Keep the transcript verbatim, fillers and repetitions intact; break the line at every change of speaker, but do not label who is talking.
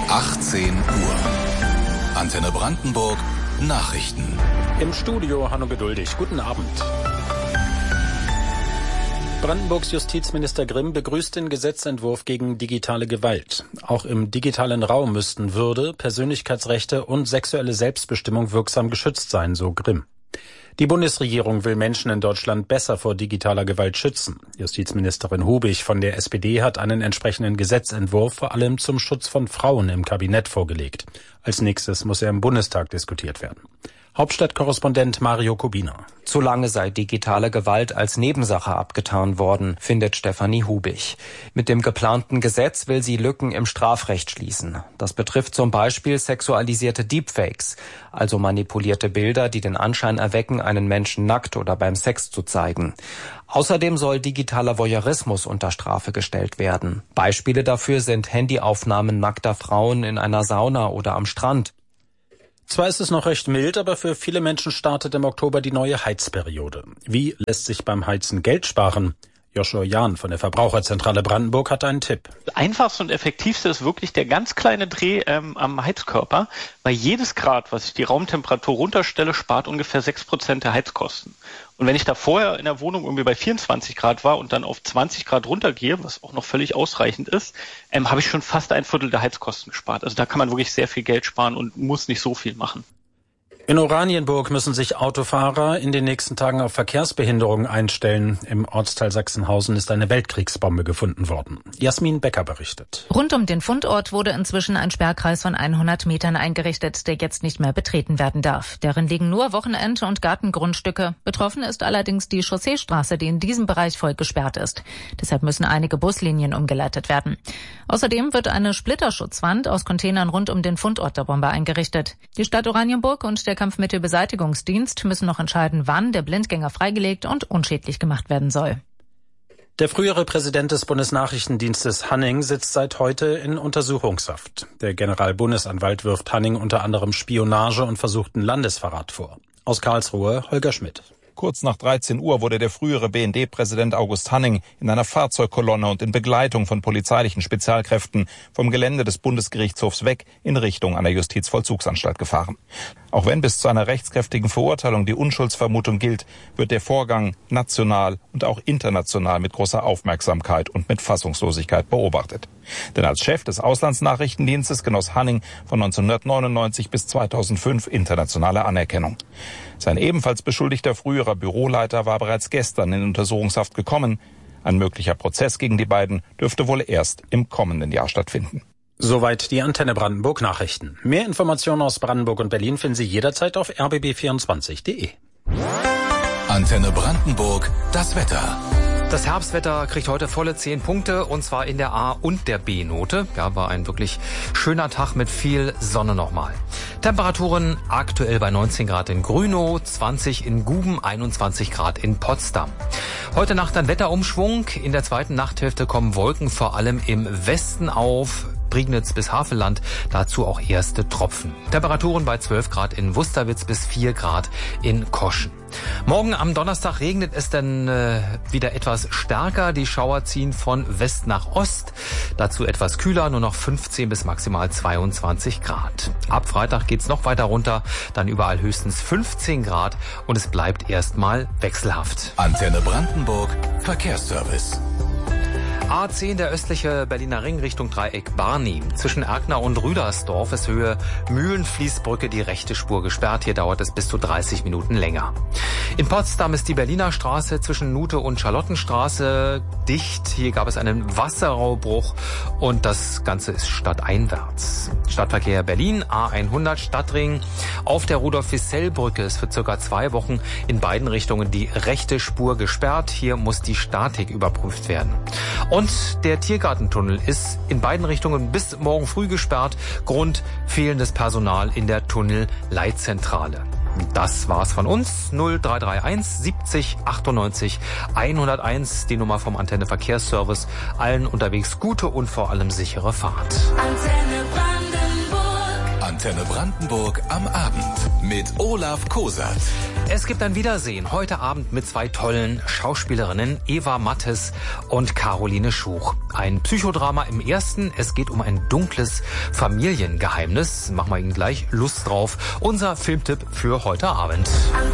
achtzehn Uhr. Antenne Brandenburg Nachrichten.
Im Studio Hanno Geduldig. Guten Abend. Brandenburgs Justizminister Grimm begrüßt den Gesetzentwurf gegen digitale Gewalt. Auch im digitalen Raum müssten Würde, Persönlichkeitsrechte und sexuelle Selbstbestimmung wirksam geschützt sein, so Grimm. Die Bundesregierung will Menschen in Deutschland besser vor digitaler Gewalt schützen. Justizministerin Hubig von der S P D hat einen entsprechenden Gesetzentwurf vor allem zum Schutz von Frauen im Kabinett vorgelegt. Als nächstes muss er im Bundestag diskutiert werden. Hauptstadtkorrespondent Mario Kubina.
Zu lange sei digitale Gewalt als Nebensache abgetan worden, findet Stefanie Hubig. Mit dem geplanten Gesetz will sie Lücken im Strafrecht schließen. Das betrifft zum Beispiel sexualisierte Deepfakes, also manipulierte Bilder, die den Anschein erwecken, einen Menschen nackt oder beim Sex zu zeigen. Außerdem soll digitaler Voyeurismus unter Strafe gestellt werden. Beispiele dafür sind Handyaufnahmen nackter Frauen in einer Sauna oder am Strand.
Zwar ist es noch recht mild, aber für viele Menschen startet im Oktober die neue Heizperiode. Wie lässt sich beim Heizen Geld sparen? Joshua Jahn von der Verbraucherzentrale Brandenburg hat einen Tipp.
Das Einfachste und Effektivste ist wirklich der ganz kleine Dreh ähm, am Heizkörper, weil jedes Grad, was ich die Raumtemperatur runterstelle, spart ungefähr sechs Prozent der Heizkosten. Und wenn ich da vorher in der Wohnung irgendwie bei vierundzwanzig Grad war und dann auf zwanzig Grad runtergehe, was auch noch völlig ausreichend ist, ähm, habe ich schon fast ein Viertel der Heizkosten gespart. Also da kann man wirklich sehr viel Geld sparen und muss nicht so viel machen.
In Oranienburg müssen sich Autofahrer in den nächsten Tagen auf Verkehrsbehinderungen einstellen. Im Ortsteil Sachsenhausen ist eine Weltkriegsbombe gefunden worden. Jasmin Becker berichtet.
Rund um den Fundort wurde inzwischen ein Sperrkreis von hundert Metern eingerichtet, der jetzt nicht mehr betreten werden darf. Darin liegen nur Wochenend- und Gartengrundstücke. Betroffen ist allerdings die Chausseestraße, die in diesem Bereich voll gesperrt ist. Deshalb müssen einige Buslinien umgeleitet werden. Außerdem wird eine Splitterschutzwand aus Containern rund um den Fundort der Bombe eingerichtet. Die Stadt Oranienburg und der Kampfmittelbeseitigungsdienst müssen noch entscheiden, wann der Blindgänger freigelegt und unschädlich gemacht werden soll.
Der frühere Präsident des Bundesnachrichtendienstes Hanning sitzt seit heute in Untersuchungshaft. Der Generalbundesanwalt wirft Hanning unter anderem Spionage und versuchten Landesverrat vor. Aus Karlsruhe Holger Schmidt.
Kurz nach dreizehn Uhr wurde der frühere B N D-Präsident August Hanning in einer Fahrzeugkolonne und in Begleitung von polizeilichen Spezialkräften vom Gelände des Bundesgerichtshofs weg in Richtung einer Justizvollzugsanstalt gefahren. Auch wenn bis zu einer rechtskräftigen Verurteilung die Unschuldsvermutung gilt, wird der Vorgang national und auch international mit großer Aufmerksamkeit und mit Fassungslosigkeit beobachtet. Denn als Chef des Auslandsnachrichtendienstes genoss Hanning von neunzehnhundertneunundneunzig bis zweitausendfünf internationale Anerkennung. Sein ebenfalls beschuldigter früherer Büroleiter war bereits gestern in Untersuchungshaft gekommen. Ein möglicher Prozess gegen die beiden dürfte wohl erst im kommenden Jahr stattfinden.
Soweit die Antenne Brandenburg Nachrichten. Mehr Informationen aus Brandenburg und Berlin finden Sie jederzeit auf r b b vierundzwanzig punkt d e.
Antenne Brandenburg, das Wetter.
Das Herbstwetter kriegt heute volle zehn Punkte, und zwar in der A- und der B-Note. Ja, war ein wirklich schöner Tag mit viel Sonne nochmal. Temperaturen aktuell bei neunzehn Grad in Grünow, zwanzig in Guben, einundzwanzig Grad in Potsdam. Heute Nacht ein Wetterumschwung. In der zweiten Nachthälfte kommen Wolken vor allem im Westen auf. Prignitz bis Havelland, dazu auch erste Tropfen. Temperaturen bei zwölf Grad in Wusterwitz bis vier Grad in Koschen. Morgen am Donnerstag regnet es dann äh, wieder etwas stärker. Die Schauer ziehen von West nach Ost. Dazu etwas kühler, nur noch fünfzehn bis maximal zweiundzwanzig Grad. Ab Freitag geht's noch weiter runter, dann überall höchstens fünfzehn Grad und es bleibt erstmal wechselhaft.
Antenne Brandenburg, Verkehrsservice.
A zehn, der östliche Berliner Ring Richtung Dreieck Barni. Zwischen Erkner und Rüdersdorf ist Höhe Mühlenfließbrücke die rechte Spur gesperrt. Hier dauert es bis zu dreißig Minuten länger. In Potsdam ist die Berliner Straße zwischen Nute und Charlottenstraße dicht. Hier gab es einen Wasserrohrbruch und das Ganze ist stadteinwärts. Stadtverkehr Berlin, A hundert Stadtring. Auf der Rudolf-Wissell-Brücke ist für circa zwei Wochen in beiden Richtungen die rechte Spur gesperrt. Hier muss die Statik überprüft werden. Und der Tiergartentunnel ist in beiden Richtungen bis morgen früh gesperrt. Grund fehlendes Personal in der Tunnelleitzentrale. Das war's von uns. null drei drei eins siebzig achtundneunzig hunderteins, die Nummer vom Antenne Verkehrsservice. Allen unterwegs gute und vor allem sichere Fahrt.
Antenne Brandenburg. Antenne Brandenburg am Abend mit Olaf Kosat.
Es gibt ein Wiedersehen heute Abend mit zwei tollen Schauspielerinnen, Eva Mattes und Caroline Schuch. Ein Psychodrama im ersten. Es geht um ein dunkles Familiengeheimnis. Machen wir Ihnen gleich Lust drauf. Unser Filmtipp für heute Abend.